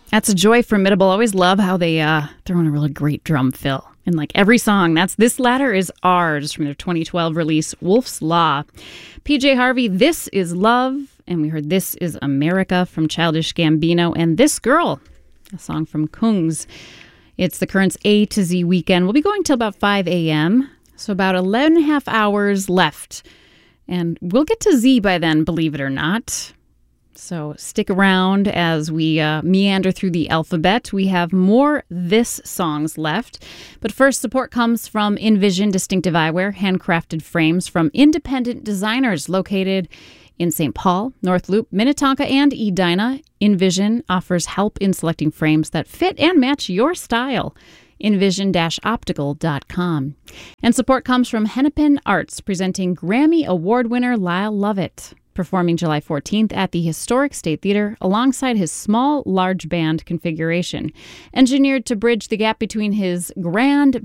That's a joy. Formidable. Always love how they throw in a really great drum fill in like every song. That's This Ladder Is Ours from their 2012 release, Wolf's Law. PJ Harvey, This Is Love. And we heard This Is America from Childish Gambino. And This Girl, a song from Kungs. It's the Currents A to Z weekend. We'll be going till about 5 a.m., so about 11 and a half hours left. And we'll get to Z by then, believe it or not. So stick around as we meander through the alphabet. We have more This songs left. But first, support comes from Envision Distinctive Eyewear, handcrafted frames from independent designers located in St. Paul, North Loop, Minnetonka, and Edina. Envision offers help in selecting frames that fit and match your style. Envision-optical.com. And support comes from Hennepin Arts, presenting Grammy Award winner Lyle Lovett, performing July 14th at the Historic State Theater alongside his small, large band configuration. Engineered to bridge the gap between his grand